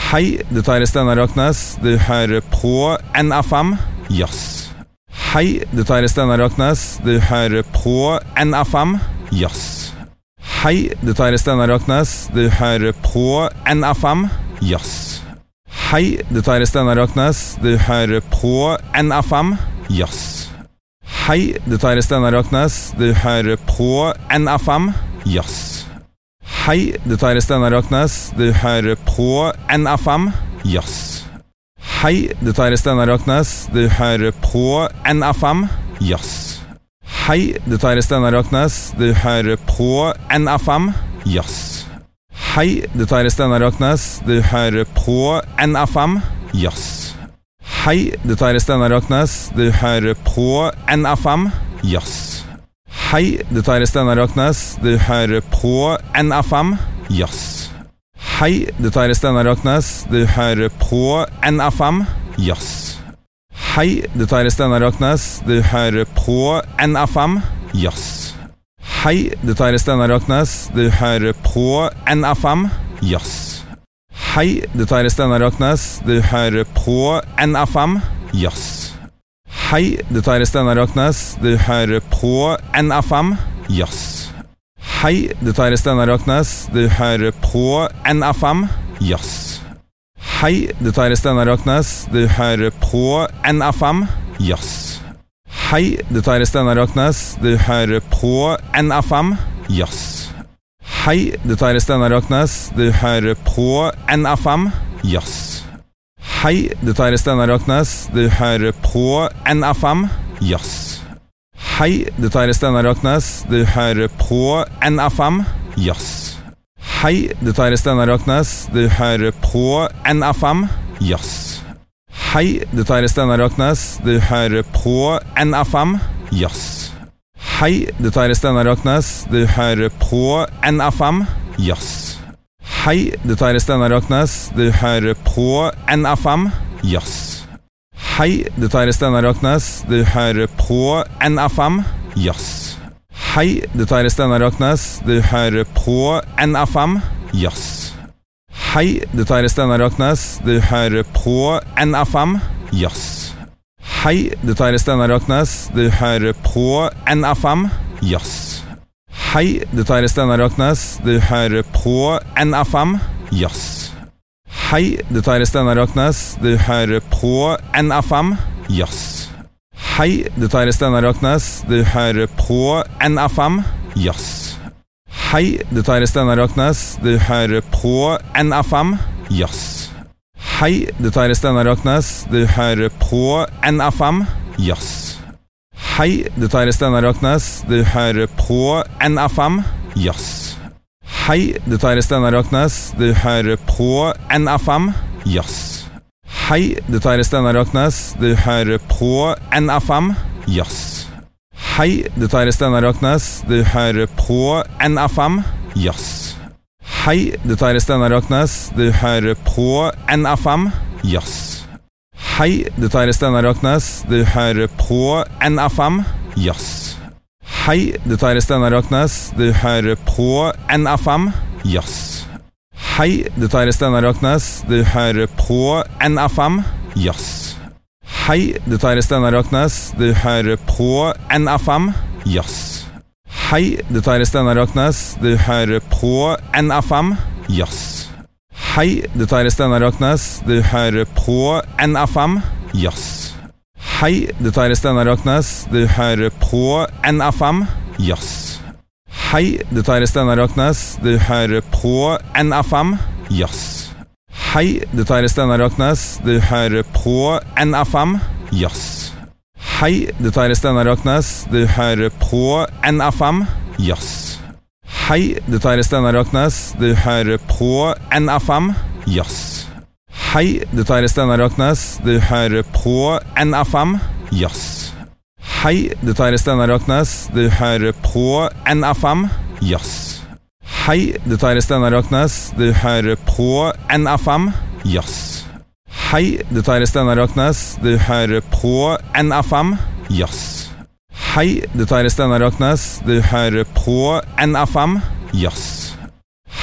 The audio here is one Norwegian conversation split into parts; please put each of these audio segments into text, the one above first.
Hei, dette er Steinar Raknes. Du hører på NFM Jazz. Hei, dette er Steinar Raknes. Du hører på NFM Jazz. Hei, dette er Steinar Raknes. Du hører på NFM Jazz. Hei, dette er Steinar Raknes. Du hører på NFM Jazz. Hei, dette er Steinar Raknes. Du hører på NFM Jazz. Hei, dette er Steinar Raknes. Du hører på NFM Jazz. Hei, dette er Steinar Raknes. Du hører på NFM Jazz. Hei, dette er Steinar Raknes. Du hører på NFM Jazz. Hei, dette er Steinar Raknes. Du hører på NFM Jazz. Hei, dette er Steinar Raknes. Du hører på NFM Jazz. Hei, dette er Steinar Raknes. Du hører på NFM Jazz. Hei, dette er Steinar Raknes. Du hører på NFM Jazz. Hei, dette er Steinar Raknes. Du hører på NFM Jazz. Hei, dette er Steinar Raknes. Du hører på NFM Jazz. Hei, dette er Steinar Raknes. Du hører på NFM Jazz. Hei, dette er Steinar Raknes. Du hører på NFM Jazz. Hei, dette er Steinar Raknes. Du hører på NFM Jazz. Hei, dette er Steinar Raknes. Du hører på NFM Jazz. Hei, dette er Steinar Raknes. Du hører på NFM Jazz. Hei, dette er Steinar Raknes. Du hører på NFM Jazz. Hei, dette er Steinar Raknes. Du hører på NFM Jazz. Hei, dette er Steinar Raknes. Du hører på NFM Jazz. Hei, dette er Steinar Raknes. Du hører på NFM Jazz. Hei, dette er Steinar Raknes. Du hører på NFM Jazz. Hei, dette er Steinar Raknes. Du hører på NFM Jazz. Hei, dette er Steinar Raknes. Du hører på NFM Jazz. Hei, dette er Steinar Raknes. Du hører på NFM Jazz. Hei, dette er Steinar Raknes. Du hører på NFM Jazz. Hei, dette er Steinar Raknes. Du hører på NFM Jazz. Hei, dette er Steinar Raknes. Du hører på NFM Jazz. Hei, dette er Steinar Raknes. Du hører på NFM Jazz. Hei, dette er Steinar Raknes. Du hører på NFM Jazz. Hei, dette er Steinar Raknes. Du hører på NFM Jazz. Hei, dette er Steinar Raknes. Du hører på NFM Jazz. Hei, dette er Steinar Raknes. Du hører på NFM Jazz. Hei, dette er Steinar Raknes. Du hører på NFM Jazz. Hei, dette er Steinar Raknes. Du hører på NFM Jazz. Hei, dette er Steinar Raknes. Du hører på NFM Jazz. Hei, dette er Steinar Raknes. Du hører på NFM Jazz. Hei, dette er Steinar Raknes. Du hører på NFM Jazz. Hei, dette er Steinar Raknes. Du hører på NFM Jazz. Hei, dette er Steinar Raknes. Du hører på NFM Jazz. Hei, dette er Steinar Raknes. Du hører på NFM Jazz. Hei, dette er Steinar Raknes. Du hører på NFM Jazz. Hei, dette er Steinar Raknes. Du hører på NFM Jazz. Hei, dette er Steinar Raknes. Du hører på NFM Jazz. Hei, dette er Steinar Raknes. Du hører på NFM Jazz. Hei, dette er Steinar Raknes. Du hører på NFM Jazz. Hei, dette er Steinar Raknes. Du hører på NFM Jazz. Hei, dette er Steinar Raknes. Du hører på NFM Jazz. Hei, dette er Steinar Raknes. Du hører på NFM Jazz. Hei, dette er Steinar Raknes. Du hører på NFM Jazz. Hei, dette er Steinar Raknes. Du hører på NFM Jazz. Hei, dette er Steinar Raknes. Du hører på NFM Jazz. Hei, dette er Steinar Raknes. Du hører på NFM Jazz. Hei, dette er Steinar Raknes. Du hører på NFM Jazz.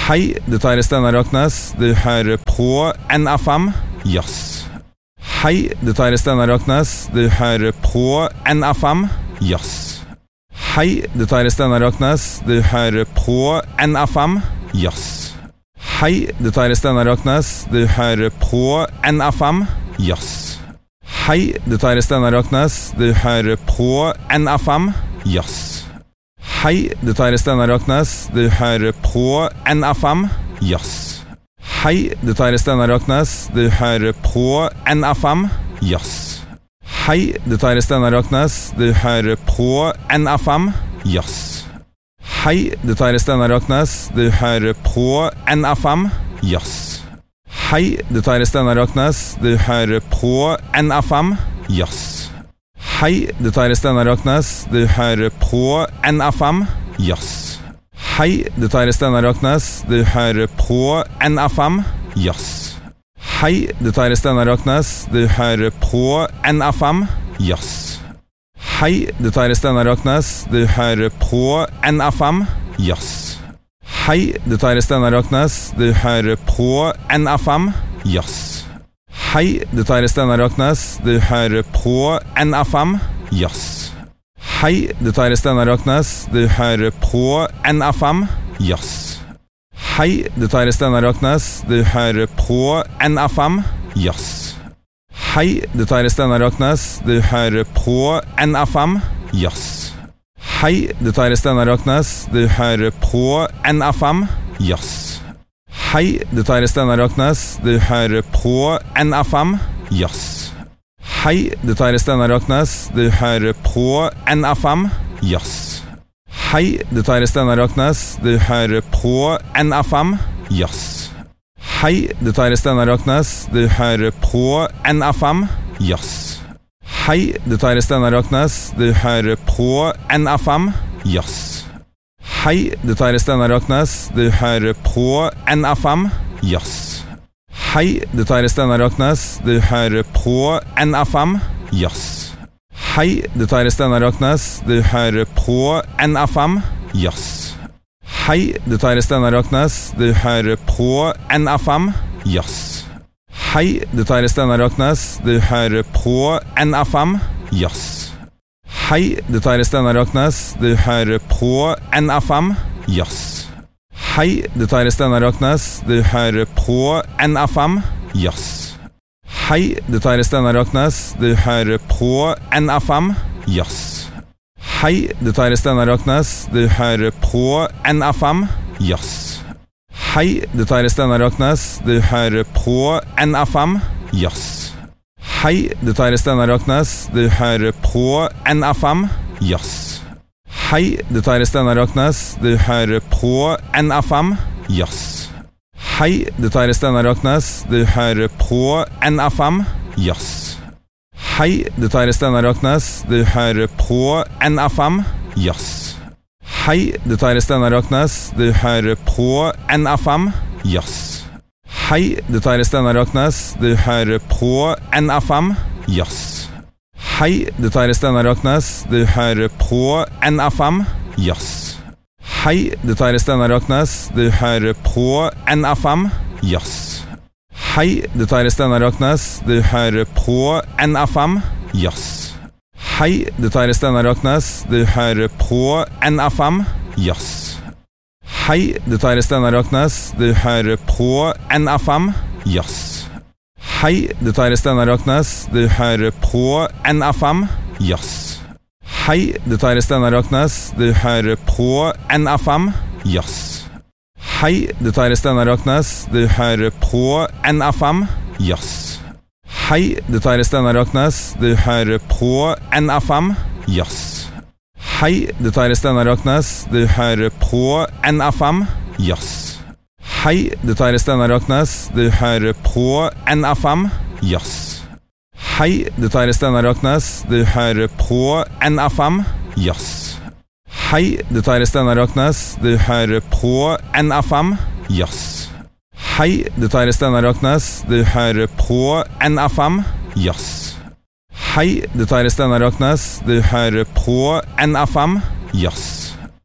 Hei, dette er Steinar Raknes. Du hører på NFM Jazz. Hei, dette er Steinar Raknes. Du hører på NFM Jazz. Hei, dette er Steinar Raknes. Du hører på NFM Jazz. Hei, dette er Steinar Raknes. Du hører på NFM Jazz. Hei, dette er Steinar Raknes. Du hører på NFM Jazz. Hei, dette er Steinar Raknes. Du hører på NFM Jazz. Hei, dette er Steinar Raknes. Du hører på NFM Jazz. Hei, dette er Steinar Raknes. Du hører på NFM Jazz. Hei, dette er Steinar Raknes. Du hører på NFM Jazz. Hei, dette er Steinar Raknes. Du hører på NFM Jazz. Hei, dette er Steinar Raknes. Du hører på NFM Jazz. Hei, dette er Steinar Raknes. Du hører på NFM Jazz. Hei, dette er Steinar Raknes. Du hører på NFM Jazz. Hei, dette er Steinar Raknes. Du hører på NFM Jazz. Hei, dette er Steinar Raknes. Du hører på NFM Jazz. Hei, dette er Steinar Raknes. Du hører på NFM Jazz. Hei, dette er Steinar Raknes. Du hører på NFM Jazz. Hei, dette er Steinar Raknes. Du hører på NFM Jazz. Hei, dette er Steinar Raknes. Du hører på NFM Jazz. Hei, dette er Steinar Raknes. Du hører på NFM Jazz. Hei, dette er Steinar Raknes. Du hører på NFM Jazz. Hei, dette er Steinar Raknes. Du hører på NFM Jazz. Hei, dette er Steinar Raknes. Du hører på NFM Jazz. Hei, dette er Steinar Raknes. Du hører på NFM Jazz. Hei, dette er Steinar Raknes. Du hører på NFM Jazz. Hei, dette er Steinar Raknes. Du hører på NFM Jazz. Hei, dette er Steinar Raknes. Du hører på NFM Jazz. Hei, dette er Steinar Raknes. Du hører på NFM Jazz. Hei, dette er Steinar Raknes. Du hører på NFM Jazz. Hei, dette er Steinar Raknes. Du hører på NFM Jazz. Hei, dette er Steinar Raknes. Du hører på NFM Jazz. Hei, dette er Steinar Raknes. Du hører på NFM Jazz. Hei, dette er Steinar Raknes. Du hører på NFM Jazz. Hei, dette er Steinar Raknes. Du hører på NFM Jazz. Hei, dette er Steinar Raknes. Du hører på NFM Jazz. Hei, dette er Steinar Raknes. Du hører på NFM Jazz. Hei, dette er Steinar Raknes. Du hører på NFM Jazz. Hei, dette er Steinar Raknes. Du hører på NFM Jazz. Hei, dette er Steinar Raknes. Du hører på NFM Jazz. Hei, dette er Steinar Raknes. Du hører på NFM Jazz. Hei, dette er Steinar Raknes. Du hører på NFM Jazz. Hei, dette er Steinar Raknes. Du hører på NFM Jazz. Hei, dette er Steinar Raknes. Du hører på NFM Jazz. Hei, dette er Steinar Raknes. Du hører på NFM Jazz. Hei, dette er Steinar Raknes. Du hører på NFM Jazz. Hei, dette er Steinar Raknes. Du hører på NFM Jazz. Hei, dette er Steinar Raknes. Du hører på NFM Jazz. Hei, dette er Steinar Raknes. Du hører på NFM Jazz. Hei, dette er Steinar Raknes. Du hører på NFM Jazz. Hei, dette er Steinar Raknes. Du hører på NFM Jazz. Hei, dette er Steinar Raknes. Du hører på NFM Jazz. Hei, dette er Steinar Raknes. Du hører på NFM Jazz. Hei, dette er Steinar Raknes. Du hører på NFM Jazz. Hei, dette er Steinar Raknes. Du hører på NFM Jazz. Hei, dette er Steinar Raknes. Du hører på NFM Jazz. Hei, dette er Steinar Raknes. Du hører på NFM Jazz.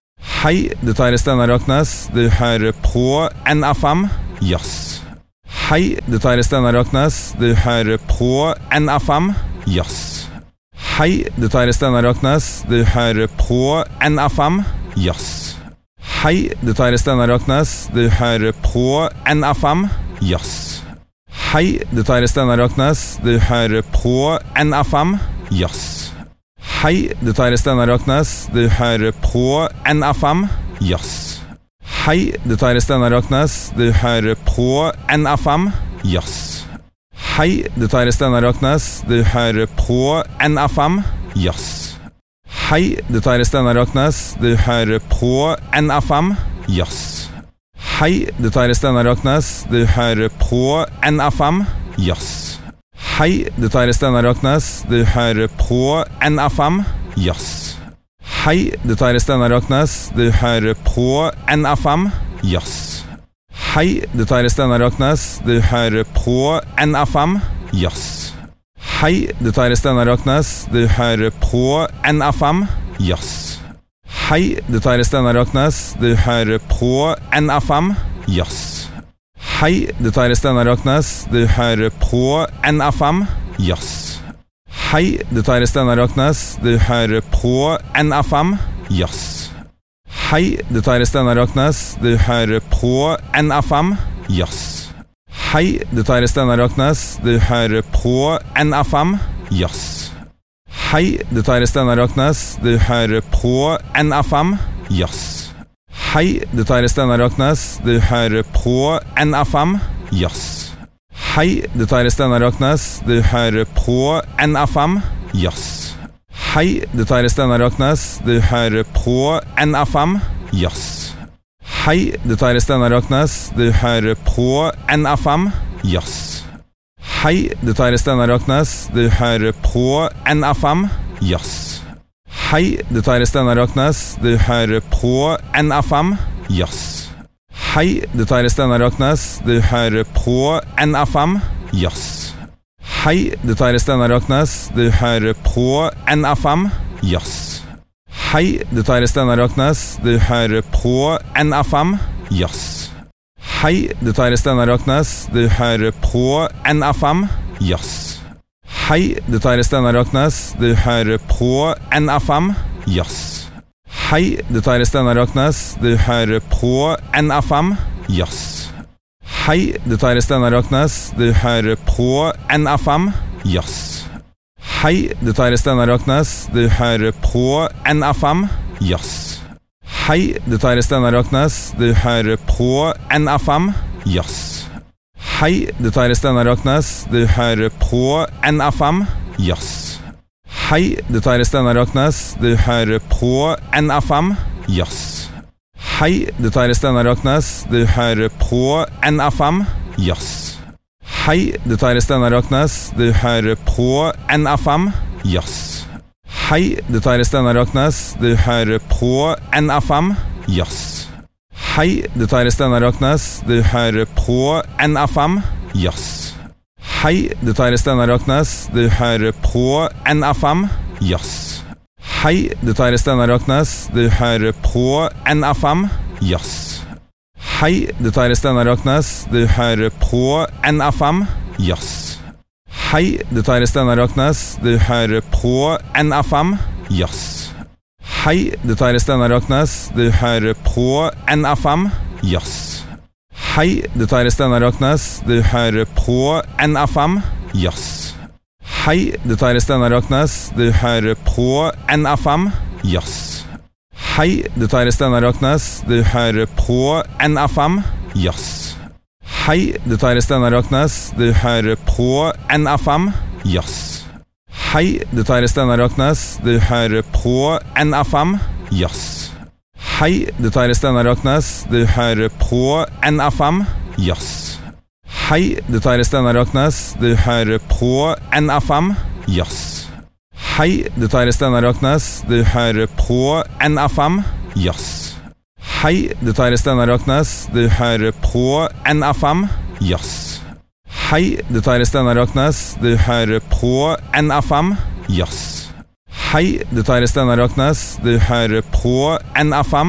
Hei, dette er Steinar Raknes. Du hører på NFM Jazz. Hei, dette er Steinar Raknes. Du hører på NFM Jazz. Hei, dette er Steinar Raknes. Du hører på NFM Jazz. Hei, dette er Steinar Raknes. Du hører på NFM Jazz. Hei, dette er Steinar Raknes. Du hører på NFM Jazz. Hei, dette er Steinar Raknes. Du hører på NFM Jazz. Hei, dette er Steinar Raknes. Du hører på NFM Jazz. Hei, dette er Steinar Raknes. Du hører på NFM Jazz. Hei, dette er Steinar Raknes. Du hører på NFM Jazz. Hei, dette er Steinar Raknes. Du hører på NFM Jazz. Hei, dette er Steinar Raknes. Du hører på NFM Jazz. Hei, dette er Steinar Raknes. Du hører på NFM Jazz. Hei, dette er Steinar Raknes. Du hører på NFM Jazz. Hei, dette er Steinar Raknes. Du hører på NFM Jazz. Hei, dette er Steinar Raknes. Du hører på NFM Jazz. Hei, dette er Steinar Raknes. Du hører på NFM Jazz. Hei, dette er Steinar Raknes. Du hører på NFM Jazz. Hei, dette er Steinar Raknes. Du hører på NFM Jazz. Hei, dette er Steinar Raknes. Du hører på NFM Jazz. Hei, dette er Steinar Raknes. Du hører på NFM Jazz. Hei, dette er Steinar Raknes. Du hører på NFM Jazz. Hei, dette er Steinar Raknes. Du hører på NFM Jazz. Hei, dette er Steinar Raknes. Du hører på NFM Jazz. Hei, dette er Steinar Raknes. Du hører på NFM Jazz. Hei, dette er Steinar Raknes. Du hører på NFM Jazz. Hei, dette er Steinar Raknes. Du hører på NFM Jazz. Hei, dette er Steinar Raknes. Du hører på NFM Jazz. Hei, dette er Steinar Raknes. Du hører på NFM Jazz. Hei, dette er Steinar Raknes. Du hører på NFM Jazz. Hei, dette er Steinar Raknes. Du hører på NFM Jazz. Hei, dette er Steinar Raknes. Du hører på NFM Jazz. Hei, dette er Steinar Raknes. Du hører på NFM Jazz. Hei, dette er Steinar Raknes. Du hører på NFM Jazz. Hei, dette er Steinar Raknes. Du hører på NFM Jazz. Hei, dette er Steinar Raknes. Du hører på NFM Jazz. Hei, dette er Steinar Raknes. Du hører på NFM Jazz. Hei, dette er Steinar Raknes. Du hører på NFM Jazz. Hei, dette er Steinar Raknes. Du hører på NFM Jazz. Hei, dette er Steinar Raknes. Du hører på NFM Jazz. Hei, dette er Steinar Raknes. Du hører på NFM Jazz. Hei, dette er Steinar Raknes. Du hører på NFM Jazz. Hei, dette er Steinar Raknes. Du hører på NFM Jazz. Hei, dette er Steinar Raknes. Du hører på NFM Jazz. Hei, dette er Steinar Raknes. Du hører på NFM Jazz. Hei, dette er Steinar Raknes. Du hører på NFM Jazz. Hei, dette er Steinar Raknes. Du hører på NFM Jazz. Hei, dette er Steinar Raknes. Du hører på NFM Jazz. Hei, dette er Steinar Raknes. Du hører på NFM Jazz. Hei, dette er Steinar Raknes. Du hører på NFM Jazz. Hei, dette er Steinar Raknes. Du hører på NFM Jazz. Hei, dette er Steinar Raknes. Du hører på NFM Jazz. Hei, dette er Steinar Raknes. Du hører på NFM Jazz. Hei, dette er Steinar Raknes. Du hører på NFM Jazz. Hei, dette er Steinar Raknes. Du hører på NFM Jazz. Hei, dette er Steinar Raknes. Du hører på NFM Jazz. Hei, dette er Steinar Raknes. Du hører på NFM Jazz. Hei, dette er Steinar Raknes. Du hører på NFM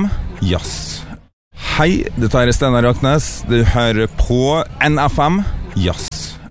jazz. Hei, dette er Steinar Raknes. Du hører på NFM Jazz.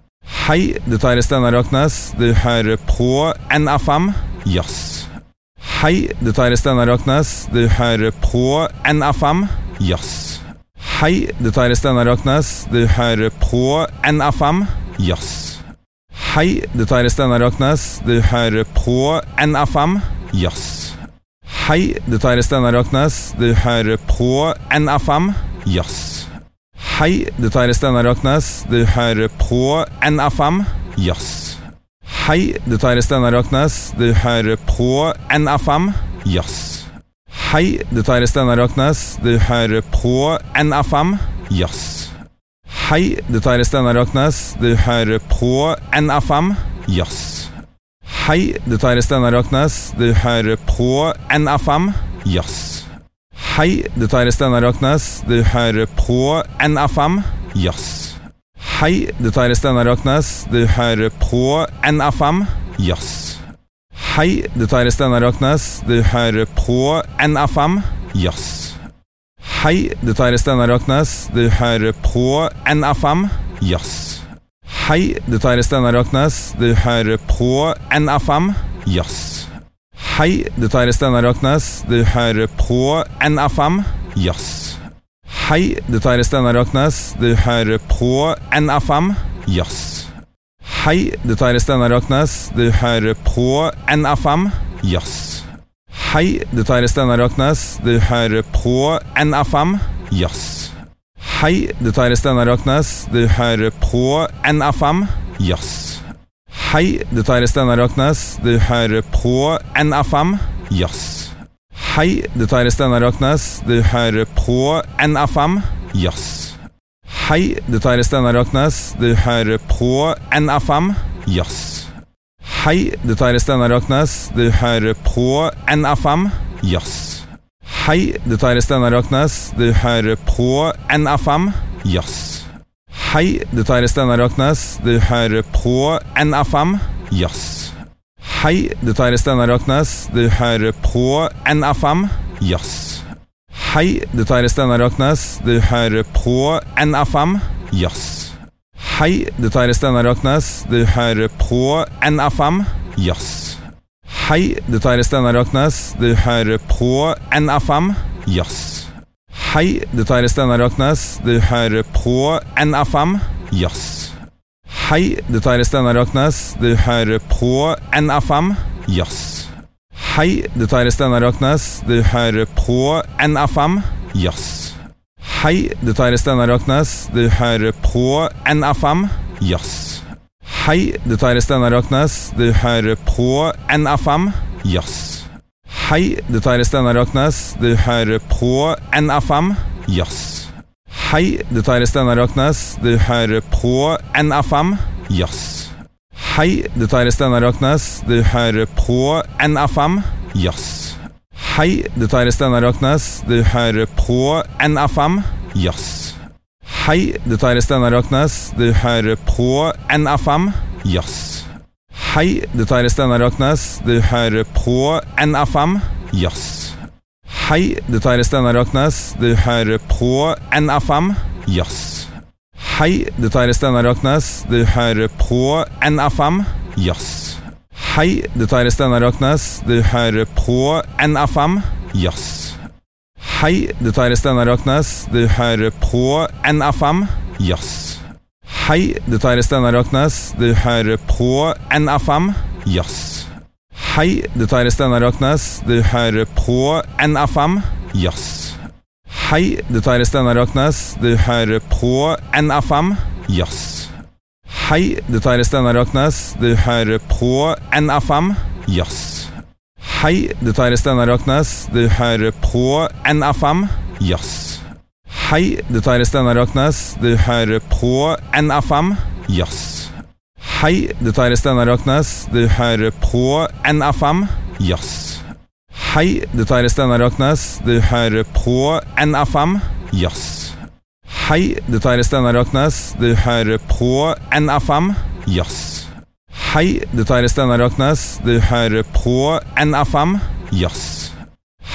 Hei, dette er Steinar Raknes. Du hører på NFM Jazz. Hei, dette er Steinar Raknes. Du hører på NFM Jazz. Hei, dette er Steinar Raknes. Du hører på NFM Jazz. Hei, dette er Steinar Raknes. Du hører på NFM Jazz. Hei, dette er Steinar Raknes. Du hører på NFM Jazz. Hei, dette er Steinar Raknes. Du hører på NFM Jazz. Hei, dette er Steinar Raknes. Du hører på NFM Jazz. Hei, dette er Steinar Raknes. Du hører på NFM Jazz. Hei, dette er Steinar Raknes. Du hører på NFM Jazz. Hei, dette er Steinar Raknes. Du hører på NFM Jazz. Hei, dette er Steinar Raknes. Du hører på NFM Jazz. Hei, dette er Steinar Raknes. Du hører på NFM Jazz. Hei, dette er Steinar Raknes. Du hører på NFM Jazz. Hei, dette er Steinar Raknes. Du hører på NFM Jazz. Hei, dette er Steinar Raknes. Du hører på NFM Jazz. Hei, dette er Steinar Raknes. Du hører på NFM Jazz. Hei, dette er Steinar Raknes. Du hører på NFM Jazz. Hei, dette er Steinar Raknes. Du hører på NFM Jazz. Hei, dette er Steinar Raknes. Du hører på NFM Jazz. Hei, dette er Steinar Raknes. Du hører på NFM Jazz. Hei, dette er Steinar Raknes. Du hører på NFM Jazz. Hei, dette er Steinar Raknes. Du hører på NFM Jazz. Hei, dette er Steinar Raknes. Du hører på NFM Jazz. Hei, dette er Steinar Raknes. Du hører på NFM Jazz. Hei, dette er Steinar Raknes. Du hører på NFM Jazz. Hei, dette er Steinar Raknes. Du hører på NFM Jazz. Hei, dette er Steinar Raknes. Du hører på NFM Jazz. Hei, dette er Steinar Raknes. Du hører på NFM Jazz. Hei, dette er Steinar Raknes. Du hører på NFM Jazz. Hei, dette er Steinar Raknes. Du hører på NFM Jazz. Hei, dette er Steinar Raknes. Du hører på NFM Jazz. Hei, dette er Steinar Raknes. Du hører på NFM Jazz. Hei, dette er Steinar Raknes. Du hører på NFM Jazz. Hei, dette er Steinar Raknes. Du hører på NFM Jazz. Hei, dette er Steinar Raknes. Du hører på NFM Jazz. Hei, dette er Steinar Raknes. Du hører på NFM Jazz. Hei, dette er Steinar Raknes. Du hører på NFM Jazz. Hei, dette er Steinar Raknes. Du hører på NFM Jazz. Hei, dette er Steinar Raknes. Du hører på NFM Jazz. Hei, dette er Steinar Raknes. Du hører på NFM Jazz. Hei, dette er Steinar Raknes. Du hører på NFM Jazz. Hei, dette er Steinar Raknes. Du hører på NFM Jazz. Hei, dette er Steinar Raknes. Du hører på NFM Jazz. Hei, dette er Steinar Raknes. Du hører på NFM Jazz. Hei, dette er Steinar Raknes. Du hører på NFM Jazz. Hei, dette er Steinar Raknes. Du hører på NFM Jazz. Hei, dette er Steinar Raknes. Du hører på NFM Jazz. Hei, dette er Steinar Raknes. Du hører på NFM Jazz. Hei, dette er Steinar Raknes. Du hører på NFM Jazz. Hei, dette er Steinar Raknes. Du hører på NFM Jazz. Hei, dette er Steinar Raknes. Du hører på NFM Jazz. Hei, dette er Steinar Raknes. Du hører på NFM Jazz. Hei, dette er Steinar Raknes. Du hører på NFM Jazz. Hei, dette er Steinar Raknes. Du hører på NFM Jazz. Hei, dette er Steinar Raknes. Du hører på NFM Jazz.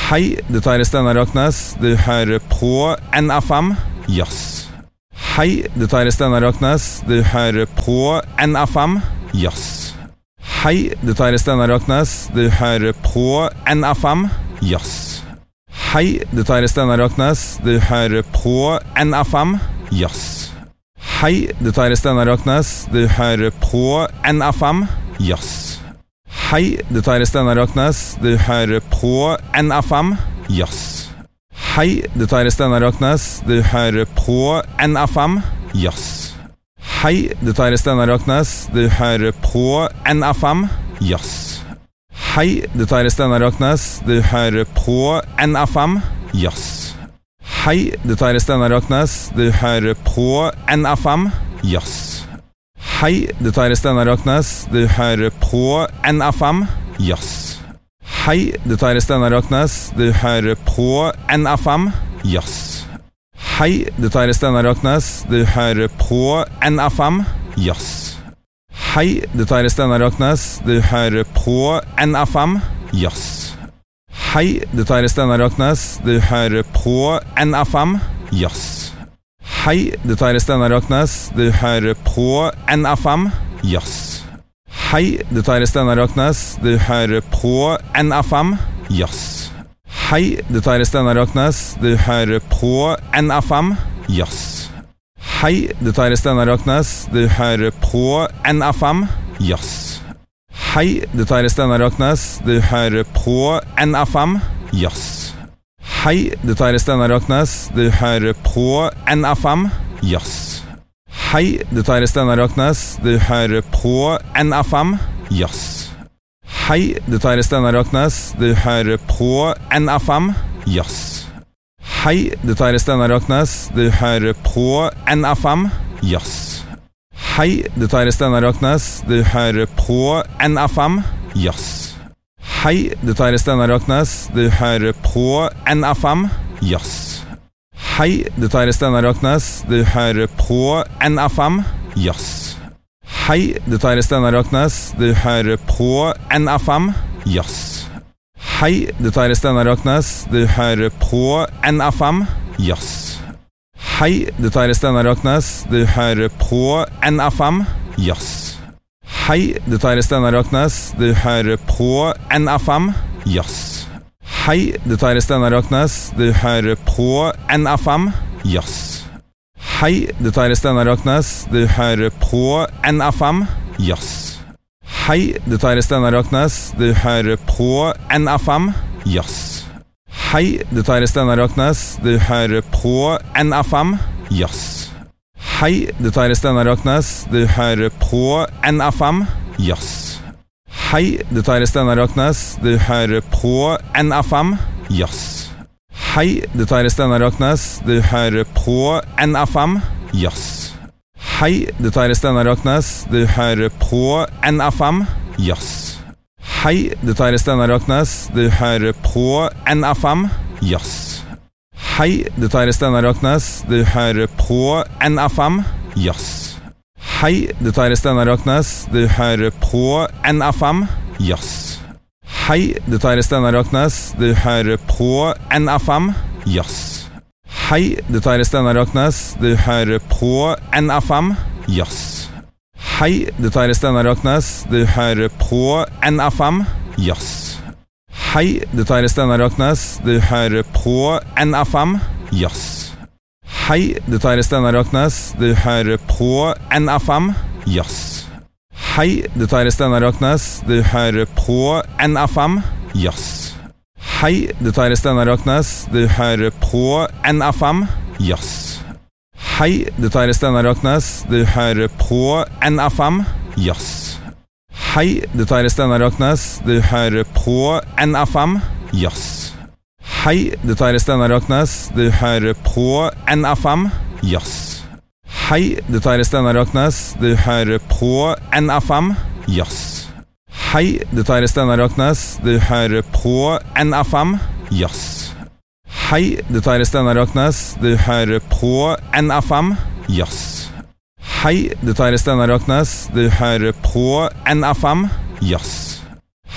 Hei, dette er Steinar Raknes. Du hører på NFM Jazz. Hei, dette er Steinar Raknes. Du hører på NFM Jazz. Hei, dette er Steinar Raknes. Du hører på NFM Jazz. Hei, dette er Steinar Raknes. Du hører på NFM Jazz. Hei, dette er Steinar Raknes. Du hører på NFM Jazz. Hei, dette er Steinar Raknes. Du hører på NFM Jazz. Hei, dette er Steinar Raknes. Du hører på NFM Jazz. Hei, dette er Steinar Raknes. Du hører på NFM Jazz. Hei, dette er Steinar Raknes. Du hører på NFM Jazz. Hei, dette er Steinar Raknes. Du hører på NFM Jazz. Hei, dette er Steinar Raknes. Du hører på NFM Jazz. Hei, dette er Steinar Raknes. Du hører på NFM Jazz. Hei, dette er Steinar Raknes. Du hører på NFM Jazz. Hei, dette er Steinar Raknes. Du hører på NFM Jazz. Hei, dette er Steinar Raknes. Du hører på NFM Jazz. Hei, dette er Steinar Raknes. Du hører på NFM Jazz. Hei, dette er Steinar Raknes. Du hører på NFM Jazz. Hei, dette er Steinar Raknes. Du hører på NFM Jazz. Hei, dette er Steinar Raknes. Du hører på NFM Jazz. Hei, dette er Steinar Raknes. Du hører på NFM Jazz. Hei, dette er Steinar Raknes. Du hører på NFM Jazz. Hei, dette er Steinar Raknes. Du hører på NFM Jazz. Hei, dette er Steinar Raknes. Du hører på NFM Jazz. Hei, dette er Steinar Raknes. Du hører på NFM Jazz. Hei, dette er Steinar Raknes. Du hører på NFM Jazz. Hei, dette er Steinar Raknes. Du hører på NFM Jazz. Hei, dette er Steinar Raknes. Du hører på NFM Jazz. Hei, dette er Steinar Raknes. Du hører på NFM Jazz. Hei, dette er Steinar Raknes. Du hører på NFM Jazz. Hei, dette er Steinar Raknes. Du hører på NFM Jazz. Hei, dette er Steinar Raknes. Du hører på NFM Jazz. Hei, dette er Steinar Raknes. Du hører på NFM Jazz. Hei, dette er Steinar Raknes. Du hører på NFM Jazz. Hei, dette er Steinar Raknes. Du hører på NFM Jazz. Hei, dette er Steinar Raknes. Du hører på NFM Jazz. Hei, dette er Steinar Raknes. Du hører på NFM Jazz. Hei, dette er Steinar Raknes. Du hører på NFM Jazz. Hei, dette er Steinar Raknes. Du hører på NFM Jazz. Hei, dette er Steinar Raknes. Du hører på NFM Jazz. Hei, dette er Steinar Raknes. Du hører på NFM Jazz. Hei, dette er Steinar Raknes. Du hører på NFM Jazz. Hei, dette er Steinar Raknes. Du hører på NFM Jazz. Hei, dette er Steinar Raknes. Du hører på NFM Jazz. Hei, dette er Steinar Raknes. Du hører på NFM Jazz. Hei, dette er Steinar Raknes. Du hører på NFM Jazz. Hei, dette er Steinar Raknes. Du hører på NFM Jazz. Hei, dette er Steinar Raknes. Du hører på NFM Jazz. Hei, dette er Steinar Raknes. Du hører på NFM Jazz. Hei, dette er Steinar Raknes. Du hører på NFM Jazz. Hei, dette er Steinar Raknes. Du hører på NFM Jazz. Hei, dette er Steinar Raknes. Du hører på NFM Jazz. Hei, dette er Steinar Raknes. Du hører på NFM Jazz. Hei, dette er Steinar Raknes. Du hører på NFM Jazz. Hei, dette er Steinar Raknes. Du hører på NFM Jazz. Hei, dette er Steinar Raknes. Du hører på NFM Jazz. Hei, dette er Steinar Raknes. Du hører på NFM Jazz.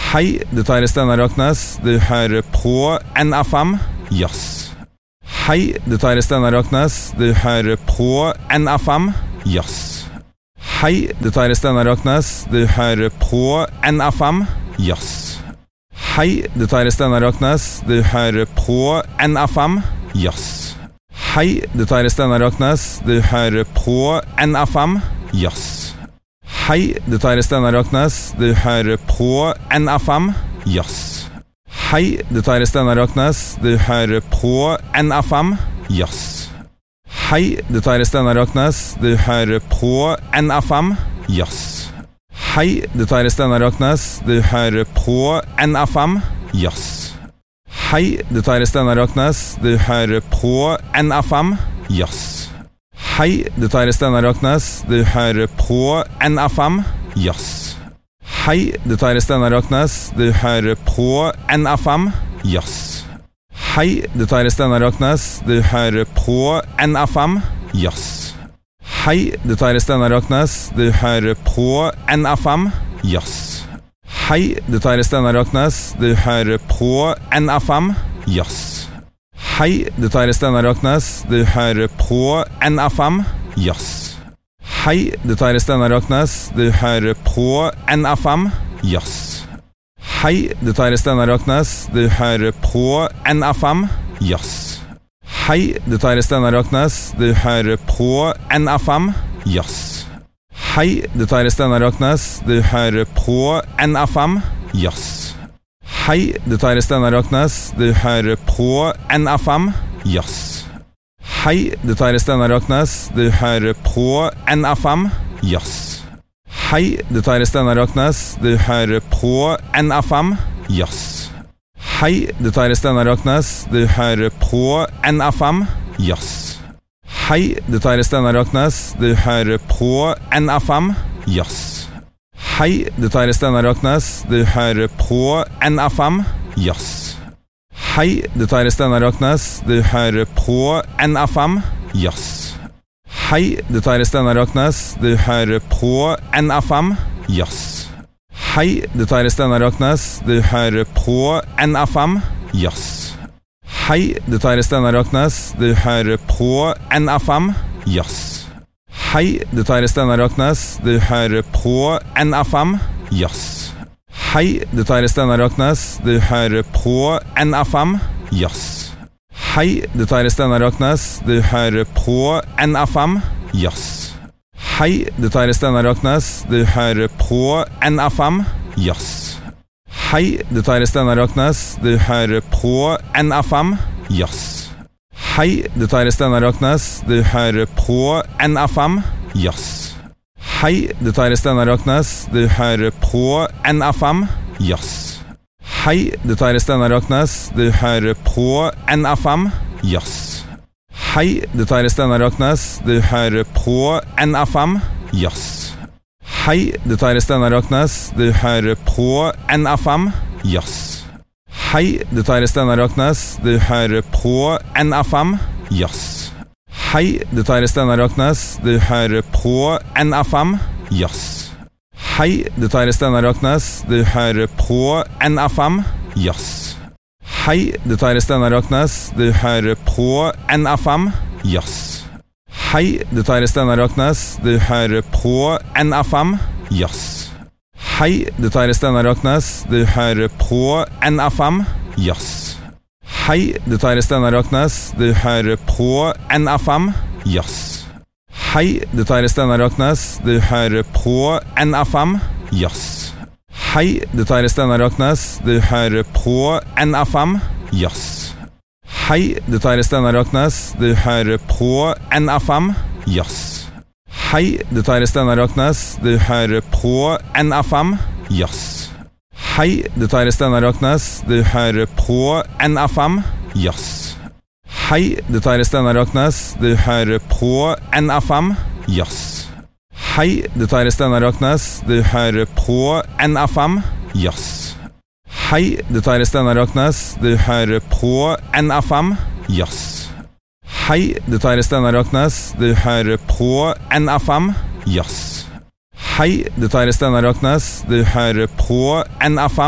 Hei, dette er Steinar Raknes. Du hører på NFM Jazz. Hei, dette er Steinar Raknes. Du hører på NFM Jazz. Hei, dette er Steinar Raknes. Du hører på NFM Jazz. Hei, dette er Steinar Raknes. Du hører på NFM Jazz. Hei, dette er Steinar Raknes. Du hører på NFM Jazz. Hei, dette er Steinar Raknes. Du hører på NFM Jazz. Hei, dette er Steinar Raknes. Du hører på NFM Jazz. Hei, dette er Steinar Raknes. Du hører på NFM Jazz. Hei, dette er Steinar Raknes. Du hører på NFM Jazz. Hei, dette er Steinar Raknes. Du hører på NFM Jazz. Hei, dette er Steinar Raknes. Du hører på NFM Jazz. Hei, dette er Steinar Raknes. Du hører på NFM Jazz. Hei, dette er Steinar Raknes. Du hører på NFM Jazz. Hei, dette er Steinar Raknes. Du hører på NFM Jazz. Hei, dette er Steinar Raknes. Du hører på NFM Jazz. Hei, dette er Steinar Raknes. Du hører på NFM Jazz. Hei, dette er Steinar Raknes. Du hører på NFM Jazz. Hei, dette er Steinar Raknes. Du hører på NFM Jazz. Hei, dette er Steinar Raknes. Du hører på NFM Jazz. Hei, dette er Steinar Raknes. Du hører på NFM Jazz. Hei, dette er Steinar Raknes. Du hører på NFM Jazz. Hei, dette er Steinar Raknes. Du hører på NFM Jazz. Hei, dette er Steinar Raknes. Du hører på NFM Jazz. Hei, dette er Steinar Raknes. Du hører på NFM Jazz. Hei, dette er Steinar Raknes. Du hører på NFM Jazz. Hei, dette er Steinar Raknes. Du hører på NFM Jazz. Hei, dette er Steinar Raknes. Du hører på NFM Jazz. Hei, dette er Steinar Raknes. Du hører på NFM Jazz. Hei, dette er Steinar Raknes. Du hører på NFM Jazz. Hei, dette er Steinar Raknes. Du hører på NFM Jazz. Hei, dette er Steinar Raknes. Du hører på NFM Jazz. Hei, dette er Steinar Raknes. Du hører på NFM Jazz. Hei, dette er Steinar Raknes. Du hører på NFM Jazz. Hei, dette er Steinar Raknes. Du hører på NFM Jazz. Hei, dette er Steinar Raknes. Du hører på NFM Jazz. Hei, dette er Steinar Raknes. Du hører på NFM Jazz. Hei, dette er Steinar Raknes. Du hører på NFM Jazz. Hei, dette er Steinar Raknes. Du hører på NFM Jazz. Hei, dette er Steinar Raknes. Du hører på NFM Jazz. Hei, dette er Steinar Raknes. Du hører på NFM Jazz. Hei, dette er Steinar Raknes. Du hører på NFM Jazz. Hei, dette er Steinar Raknes. Du hører på NFM Jazz. Hei, dette er Steinar Raknes. Du hører på NFM Jazz. Hei, dette er Steinar Raknes. Du hører på NFM Jazz. Hei, dette er Steinar Raknes. Du hører på NFM Jazz. Hei, dette er Steinar Raknes. Du hører på NFM Jazz. Hei, dette er Steinar Raknes. Du hører på NFM Jazz. Hei, dette er Steinar Raknes. Du hører på NFM Jazz. Hei, dette er Steinar Raknes. Du hører på NFM Jazz. Hei, dette er Steinar Raknes. Du hører på NFM Jazz. Hei, dette er Steinar Raknes. Du hører på NFM Jazz. Hei, dette er Steinar Raknes. Du hører på NFM Jazz. Hei, dette er Steinar Raknes. Du hører på NFM Jazz. Hei, dette er Steinar Raknes. Du hører på NFM Jazz. Hei, dette er Steinar Raknes. Du hører på NFM Jazz. Hei, dette er Steinar Raknes. Du hører på NFM Jazz. Hei, dette er Steinar Raknes. Du hører på NFM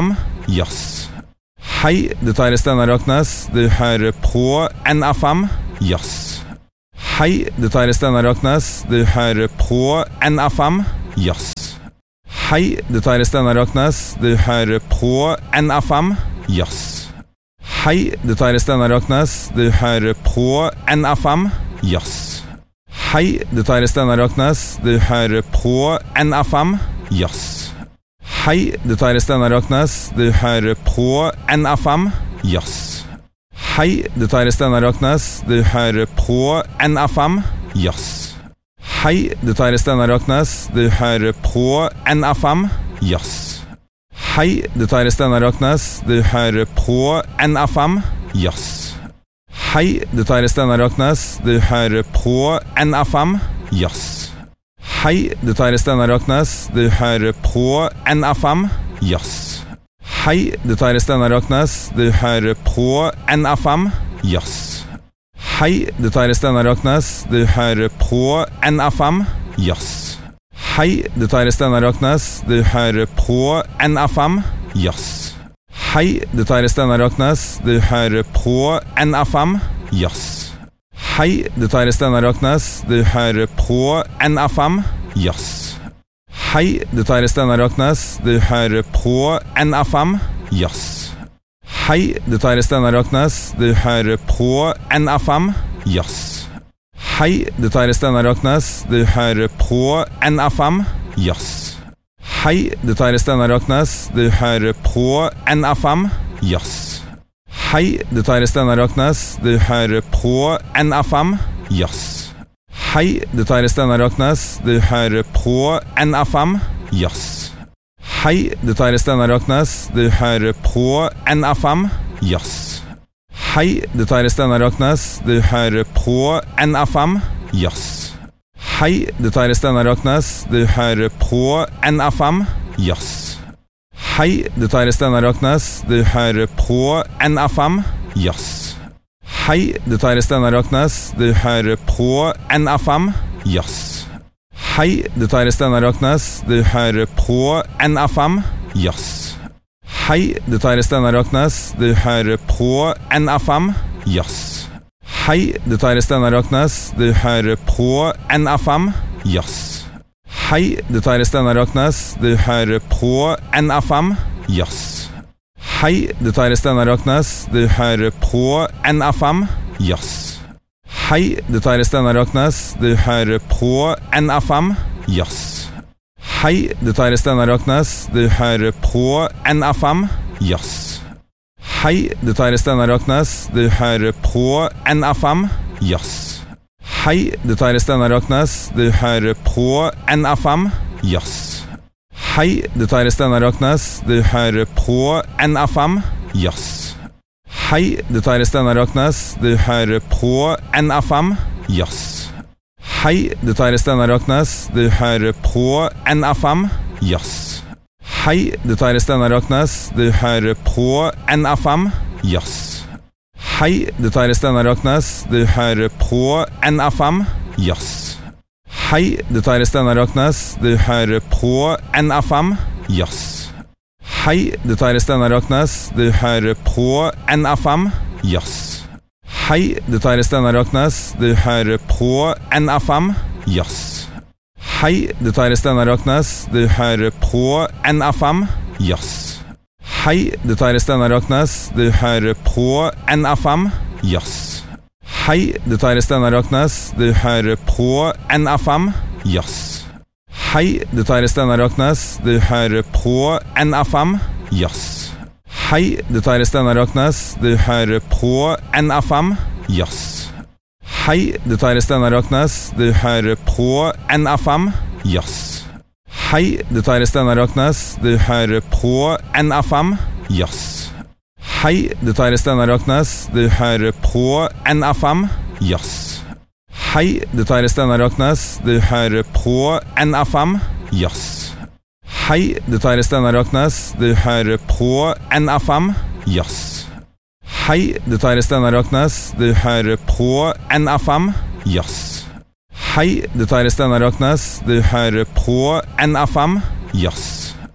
jazz. Hei, dette er Steinar Raknes. Du hører på NFM Jazz. Hei, dette er Steinar Raknes. Du hører på NFM Jazz. Hei, dette er Steinar Raknes. Du hører på NFM Jazz. Hei, dette er Steinar Raknes. Du hører på NFM Jazz. Hei, dette er Steinar Raknes. Du hører på NFM Jazz. Hei, dette er Steinar Raknes. Du hører på NFM Jazz. Hei, dette er Steinar Raknes. Du hører på NFM Jazz. Hei, dette er Steinar Raknes. Du hører på NFM Jazz. Hei, dette er Steinar Raknes. Du hører på NFM Jazz. Hei, dette er Steinar Raknes. Du hører på NFM Jazz. Hei, dette er Steinar Raknes. Du hører på NFM Jazz. Hei, dette er Steinar Raknes. Du hører på NFM Jazz. Hei, dette er Steinar Raknes. Du hører på NFM Jazz. Hei, dette er Steinar Raknes. Du hører på NFM Jazz. Hei, dette er Steinar Raknes. Du hører på NFM Jazz. Hei, dette er Steinar Raknes. Du hører på NFM Jazz. Hei, dette er Steinar Raknes. Du hører på NFM Jazz. Hei, dette er Steinar Raknes. Du hører på NFM Jazz. Hei, dette er Steinar Raknes. Du hører på NFM Jazz. Hei, dette er Steinar Raknes. Du hører på NFM Jazz. Hei, dette er Steinar Raknes. Du hører på NFM Jazz. Hei, dette er Steinar Raknes. Du hører på NFM Jazz. Hei, dette er Steinar Raknes. Du hører på NFM Jazz. Hei, dette er Steinar Raknes. Du hører på NFM Jazz. Hei, dette er Steinar Raknes. Du hører på NFM Jazz. Hei, dette er Steinar Raknes. Du hører på NFM Jazz. Hei, dette er Steinar Raknes. Du hører på NFM Jazz. Hei, dette er Steinar Raknes. Du hører på NFM Jazz. Hei, dette er Steinar Raknes. Du hører på NFM Jazz. Hei, dette er Steinar Raknes. Du hører på NFM Jazz. Hei, dette er Steinar Raknes. Du hører på NFM Jazz. Hei, dette er Steinar Raknes. Du hører på NFM Jazz. Hei, dette er Steinar Raknes. Du hører på NFM Jazz. Hei, dette er Steinar Raknes. Du hører på NFM Jazz. Hei, dette er Steinar Raknes. Du hører på NFM Jazz. Hei, dette er Steinar Raknes. Du hører på NFM Jazz. Hei, dette er Steinar Raknes. Du hører på NFM Jazz. Hei, dette er Steinar Raknes. Du hører på NFM Jazz. Hei, dette er Steinar Raknes. Du hører på NFM Jazz. Hei, dette er Steinar Raknes. Du hører på NFM Jazz. Hei, dette er Steinar Raknes. Du hører på NFM Jazz. Hei, dette er Steinar Raknes. Du hører på NFM Jazz. Hei, dette er Steinar Raknes. Du hører på NFM Jazz. Hei, dette er Steinar Raknes. Du hører på NFM Jazz. Hei, dette er Steinar Raknes. Du hører på NFM Jazz. Hei, dette er Steinar Raknes. Du hører på NFM Jazz. Hei, dette er Steinar Raknes. Du hører på NFM Jazz. Hei, dette er Steinar Raknes. Du hører på NFM Jazz. Hei, dette er Steinar Raknes. Du hører på NFM Jazz. Hei, dette er Steinar Raknes. Du hører på NFM Jazz. Hei, dette er Steinar Raknes. Du hører på NFM Jazz. Hei, dette er Steinar Raknes. Du hører på NFM Jazz. Hei, dette er Steinar Raknes. Du hører på NFM Jazz. Hei, dette er Steinar Raknes. Du hører på NFM Jazz. Hei, dette er Steinar Raknes. Du hører på NFM Jazz. Hei, dette er Steinar Raknes. Du hører på NFM Jazz.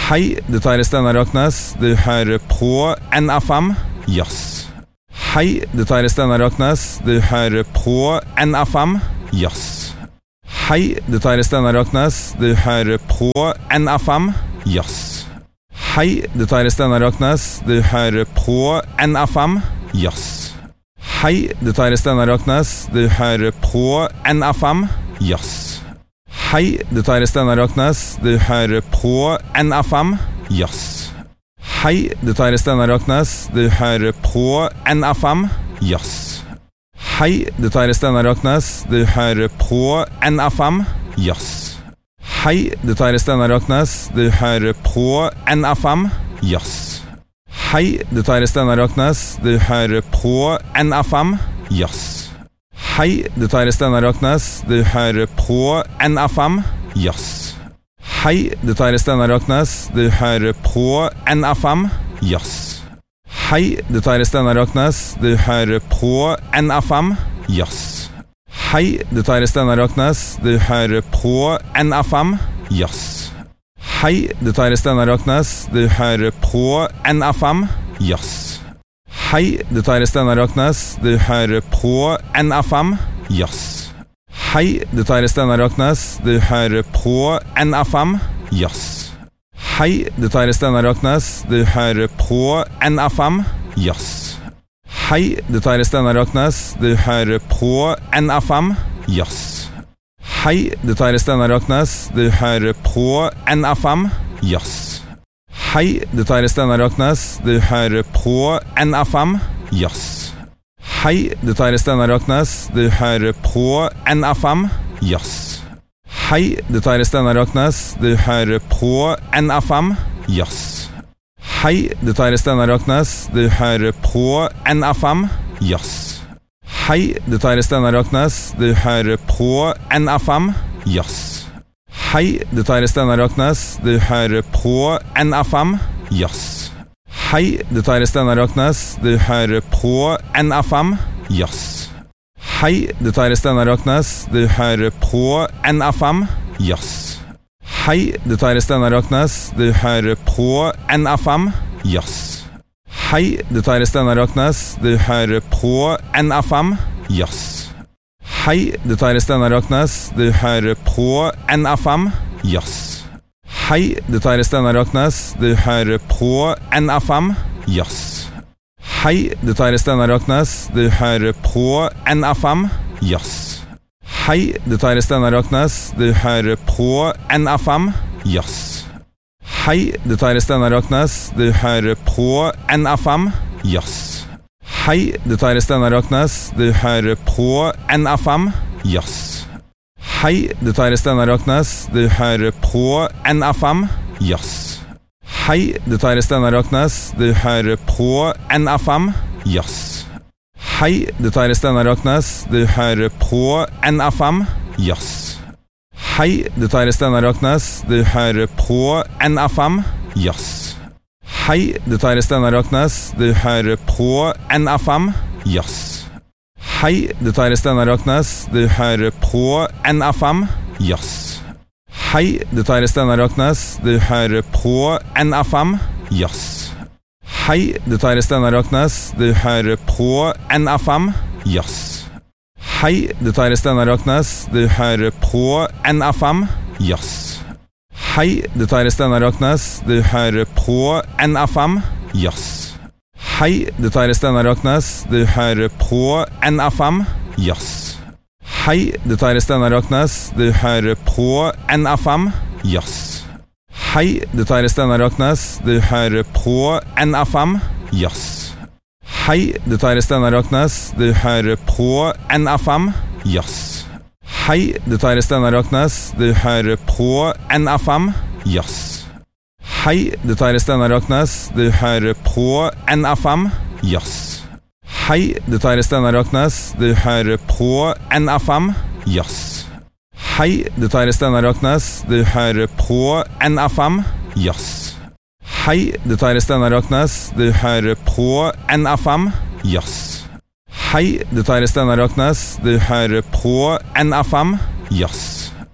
Hei, dette er Steinar Raknes. Du hører på NFM Jazz. Hei, dette er Steinar Raknes. Du hører på NFM Jazz. Hei, dette er Steinar Raknes. Du hører på NFM Jazz. Hei, dette er Steinar Raknes. Du hører på NFM Jazz. Hei, dette er Steinar Raknes. Du hører på NFM Jazz. Hei, dette er Steinar Raknes. Du hører på NFM Jazz. Hei, dette er Steinar Raknes. Du hører på NFM Jazz. Hei, dette er Steinar Raknes. Du hører på NFM Jazz. Hei, dette er Steinar Raknes. Du hører på NFM Jazz. Hei, dette er Steinar Raknes. Du hører på NFM Jazz. Hei, dette er Steinar Raknes. Du hører på NFM Jazz. Hei, dette er Steinar Raknes. Du hører på NFM Jazz. Hei, dette er Steinar Raknes. Du hører på NFM Jazz. Hei, dette er Steinar Raknes. Du hører på NFM Jazz. Hei, dette er Steinar Raknes. Du hører på NFM Jazz. Hei, dette er Steinar Raknes. Du hører på NFM Jazz. Hei, dette er Steinar Raknes. Du hører på NFM Jazz. Hei, dette er Steinar Raknes. Du hører på NFM Jazz. Hei, dette er Steinar Raknes. Du hører på NFM Jazz. Hei, dette er Steinar Raknes. Du hører på NFM Jazz. Hei, dette er Steinar Raknes. Du hører på NFM Jazz. Hei, dette er Steinar Raknes. Du hører på NFM Jazz. Hei, dette er Steinar Raknes. Du hører på NFM Jazz. Hei, dette er Steinar Raknes. Du hører på NFM Jazz. Hei, dette er Steinar Raknes. Du hører på NFM Jazz. Hei, dette er Steinar Raknes. Du hører på NFM Jazz. Hei, dette er Steinar Raknes. Du hører på NFM Jazz. Hei, dette er Steinar Raknes. Du hører på NFM Jazz. Hei, dette er Steinar Raknes. Du hører på NFM Jazz. Hei, dette er Steinar Raknes. Du hører på NFM Jazz. Hei, dette er Steinar Raknes. Du hører på NFM Jazz. Hei, dette er Steinar Raknes. Du hører på NFM Jazz. Hei, dette er Steinar Raknes. Du hører på NFM Jazz. Hei, dette er Steinar Raknes. Du hører på NFM Jazz. Hei, dette er Steinar Raknes. Du hører på NFM Jazz. Hei, dette er Steinar Raknes. Du hører på NFM Jazz. Hei, dette er Steinar Raknes. Du hører på NFM Jazz. Hei, dette er Steinar Raknes. Du hører på NFM Jazz. Hei, dette er Steinar Raknes. Du hører på NFM Jazz. Hei, dette er Steinar Raknes. Du hører på NFM Jazz. Hei, dette er Steinar Raknes. Du hører på NFM Jazz. Hei, dette er Steinar Raknes. Du hører på NFM Jazz. Hei, dette er Steinar Raknes. Du hører på NFM Jazz. Hei, dette er Steinar Raknes. Du hører på NFM Jazz. Hei, dette er Steinar Raknes. Du hører på NFM Jazz. Hei, dette er Steinar Raknes. Du hører på NFM Jazz. Hei, dette er Steinar Raknes. Du hører på NFM Jazz. Hei, dette er Steinar Raknes. Du hører på NFM Jazz. Hei, dette er Steinar Raknes. Du hører på NFM Jazz. Hei, dette er Steinar Raknes. Du hører på NFM Jazz. Hei, dette er Steinar Raknes. Du hører på NFM Jazz. Hei, dette er Steinar Raknes. Du hører på NFM Jazz. Hei, dette er Steinar Raknes. Du hører på NFM Jazz. Hei, dette er Steinar Raknes. Du hører på NFM Jazz. Hei, dette er Steinar Raknes. Du hører på NFM Jazz. Hei, dette er Steinar Raknes. Du hører på NFM Jazz.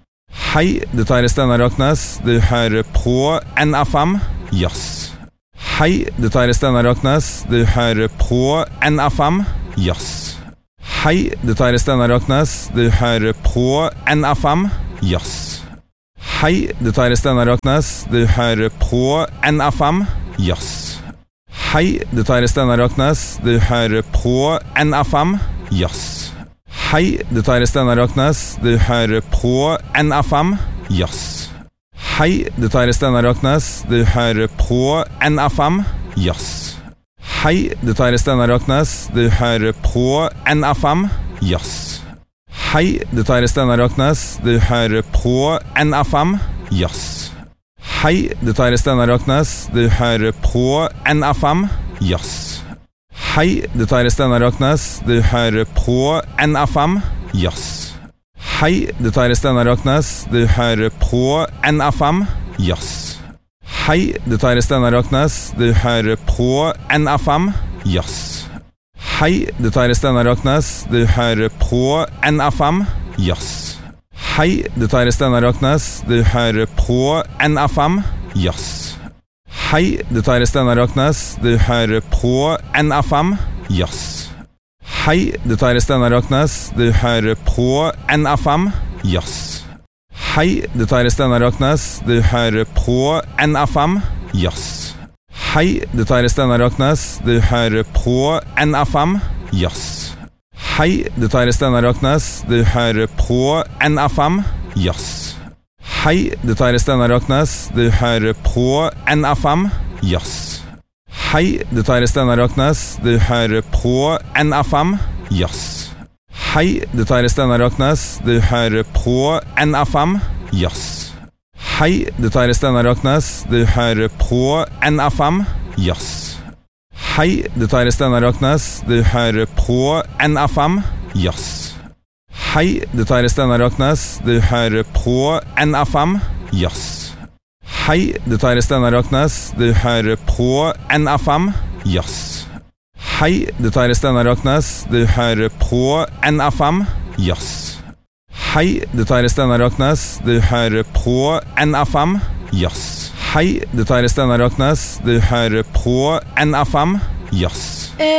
Hei, dette er Steinar Raknes. Du hører på NFM Jazz. Hei, dette er Steinar Raknes. Du hører på NFM Jazz. Hei, dette er Steinar Raknes. Du hører på NFM Jazz. Hei, dette er Steinar Raknes. Du hører på NFM Jazz. Hei, dette er Steinar Raknes. Du hører på NFM Jazz. Hei, dette er Steinar Raknes. Du hører på NFM Jazz. Hei, dette er Steinar Raknes. Du hører på NFM Jazz. Hei, dette er Steinar Raknes. Du hører på NFM Jazz. Hei, dette er Steinar Raknes. Du hører på NFM Jazz. Hei, dette er Steinar Raknes. Du hører på NFM Jazz. Hei, dette er Steinar Raknes. Du hører på NFM Jazz. Hei, dette er Steinar Raknes. Du hører på NFM Jazz. Hei, dette er Steinar Raknes. Du hører på NFM Jazz. Hei, dette er Steinar Raknes. Du hører på NFM Jazz. Hei, dette er Steinar Raknes. Du hører på NFM Jazz. Hei, dette er Steinar Raknes. Du hører på NFM Jazz. Hei, dette er Steinar Raknes. Du hører på NFM Jazz. Hei, dette er Steinar Raknes. Du hører på NFM Jazz. Hei, dette er Steinar Raknes. Du hører på NFM Jazz. Hei, dette er Steinar Raknes. Du hører på NFM Jazz. Hei, dette er Steinar Raknes. Du hører på NFM Jazz. Hei, dette er Steinar Raknes. Du hører på NFM Jazz. Hei, dette er Steinar Raknes. Du hører på NFM Jazz. Hei, dette er Steinar Raknes. Du hører på NFM Jazz. Hei, dette er Steinar Raknes. Du hører på NFM Jazz. Hei, dette er Steinar Raknes. Du hører på NFM Jazz. Hei, dette er Steinar Raknes. Du hører på NFM Jazz. Hei, dette er Steinar Raknes. Du hører på NFM Jazz. Hei, dette er Steinar Raknes. Du hører på NFM Jazz. Hei, dette er Steinar Raknes. Du hører på NFM Jazz.